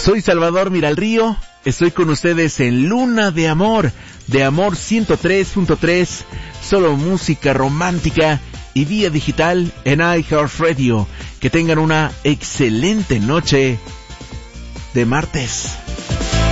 Soy Salvador Miralrío, estoy con ustedes en Luna de Amor 103.3, solo música romántica y vía digital en iHeartRadio. Que tengan una excelente noche de martes.